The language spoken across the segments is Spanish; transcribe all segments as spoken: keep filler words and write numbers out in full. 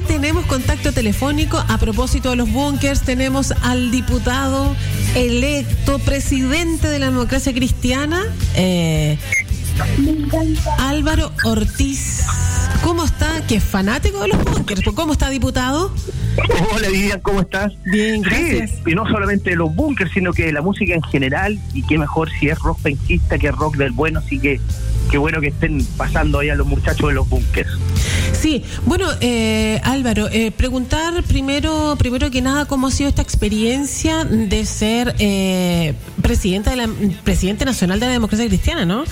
tenemos contacto telefónico. A propósito de los búnkers, tenemos al diputado electo, presidente de la Democracia Cristiana, eh, Álvaro Ortiz. ¿Cómo está? Que es fanático de los búnkers. ¿Cómo está, diputado? Hola, Vivian, ¿cómo estás? Bien, gracias. Sí, y no solamente de los búnkers, sino que de la música en general, y qué mejor si es rock penquista que rock del bueno, así que qué bueno que estén pasando ahí a los muchachos de los búnkers. Sí, bueno, eh, Álvaro, eh, preguntar primero, primero que nada, ¿cómo ha sido esta experiencia de ser eh, presidenta de la, presidente nacional de la Democracia Cristiana, ¿no?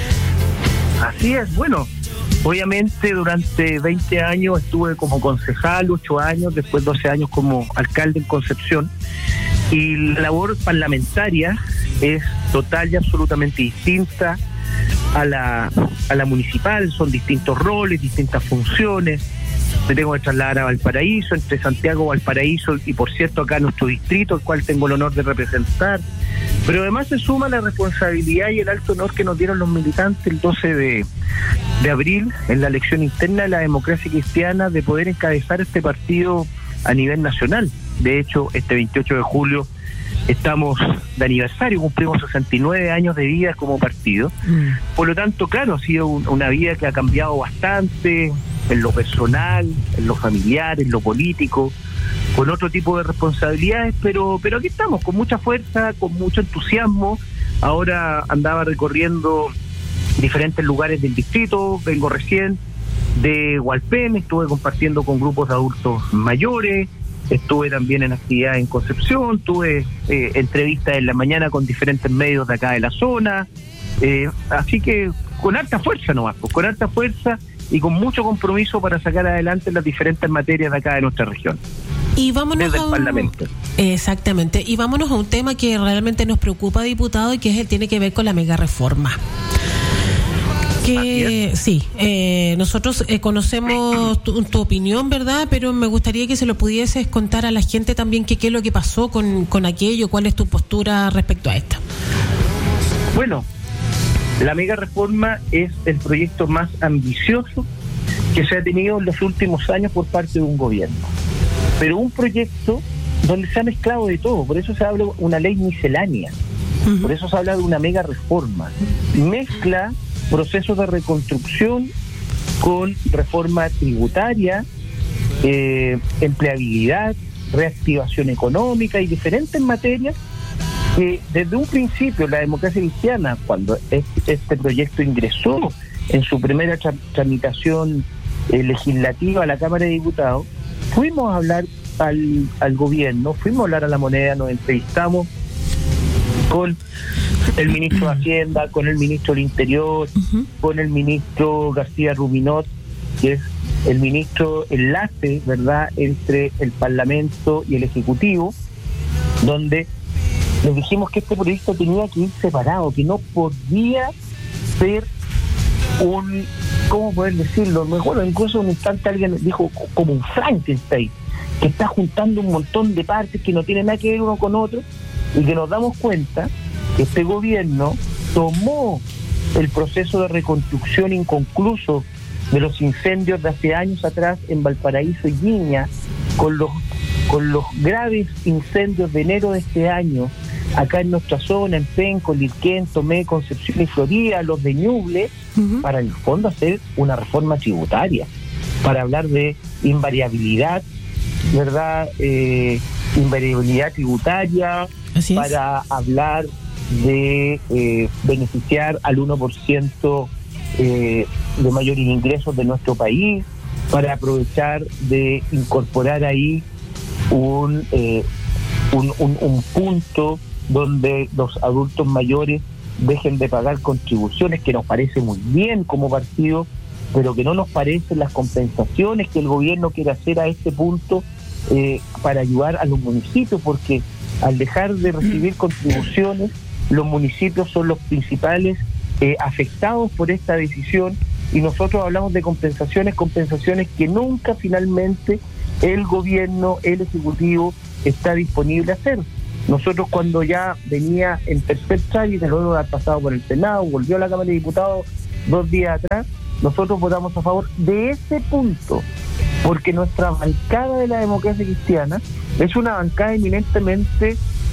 Así es, bueno, obviamente durante veinte años estuve como concejal, ocho años, después doce años como alcalde en Concepción, y la labor parlamentaria es total y absolutamente distinta a la a la municipal. Son distintos roles, distintas funciones. Me tengo que trasladar a Valparaíso, entre Santiago, Valparaíso y, por cierto, acá nuestro distrito, el cual tengo el honor de representar. Pero además se suma la responsabilidad y el alto honor que nos dieron los militantes el doce de abril en la elección interna de la Democracia Cristiana, de poder encabezar este partido a nivel nacional. De hecho, este veintiocho de julio estamos de aniversario, cumplimos sesenta y nueve años de vida como partido. Mm. Por lo tanto, claro, ha sido un, una vida que ha cambiado bastante en lo personal, en lo familiar, en lo político, con otro tipo de responsabilidades, pero pero aquí estamos, con mucha fuerza, con mucho entusiasmo. Ahora andaba recorriendo diferentes lugares del distrito, vengo recién de Hualpén, estuve compartiendo con grupos de adultos mayores, estuve también en actividad en Concepción, tuve eh, entrevistas en la mañana con diferentes medios de acá de la zona, eh, así que con harta fuerza nomás, pues, con harta fuerza y con mucho compromiso para sacar adelante las diferentes materias de acá de nuestra región. Y vámonos desde a el un, Parlamento. Exactamente, y vámonos a un tema que realmente nos preocupa, diputado, y que es el, tiene que ver con la mega reforma. Que sí, eh, nosotros eh, conocemos tu, tu opinión, ¿verdad? Pero me gustaría que se lo pudieses contar a la gente también que qué es lo que pasó con, con aquello, cuál es tu postura respecto a esto. Bueno, la mega reforma es el proyecto más ambicioso que se ha tenido en los últimos años por parte de un gobierno, pero un proyecto donde se ha mezclado de todo. Por eso se habla de una ley miscelánea, uh-huh. Por eso se habla de una mega reforma. Mezcla procesos de reconstrucción con reforma tributaria, eh, empleabilidad, reactivación económica y diferentes materias que desde un principio la Democracia Cristiana, cuando este proyecto ingresó en su primera tra- tramitación eh, legislativa a la Cámara de Diputados, fuimos a hablar al, al gobierno, fuimos a hablar a la moneda, nos entrevistamos con el ministro de Hacienda, con el ministro del Interior, uh-huh. con el ministro García Rubinot, que es el ministro enlace, ¿verdad?, entre el Parlamento y el Ejecutivo, donde les dijimos que este proyecto tenía que ir separado, que no podía ser un, ¿cómo poder decirlo? Me acuerdo, incluso en un instante alguien dijo como un Frankenstein, que está juntando un montón de partes que no tienen nada que ver uno con otro, y que nos damos cuenta que este gobierno tomó el proceso de reconstrucción inconcluso de los incendios de hace años atrás en Valparaíso y Viña, con los con los graves incendios de enero de este año, acá en nuestra zona, en Penco, Lirquén, Tomé, Concepción y Florida, los de Ñuble, uh-huh. para en el fondo hacer una reforma tributaria, para hablar de invariabilidad, ¿verdad? Eh, invariabilidad tributaria, para hablar de eh, beneficiar al uno por ciento eh, de mayores ingresos de nuestro país, para aprovechar de incorporar ahí un, eh, un, un, un punto donde los adultos mayores dejen de pagar contribuciones, que nos parece muy bien como partido, pero que no nos parecen las compensaciones que el gobierno quiere hacer a este punto eh, para ayudar a los municipios, porque al dejar de recibir contribuciones, los municipios son los principales eh, afectados por esta decisión, y nosotros hablamos de compensaciones, compensaciones que nunca finalmente el gobierno, el Ejecutivo está disponible a hacer. Nosotros, cuando ya venía en tercer trámite, luego de haber pasado por el Senado, volvió a la Cámara de Diputados dos días atrás, nosotros votamos a favor de ese punto, porque nuestra bancada de la democracia cristiana es una bancada eminentemente